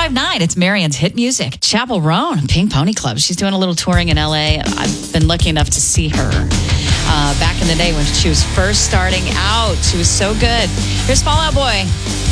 1059. It's Marianne's hit music. Chapel Roan, Pink Pony Club. She's doing a little touring in LA. I've been lucky enough to see her back in the day when she was first starting out. She was so good. Here's Fall Out Boy.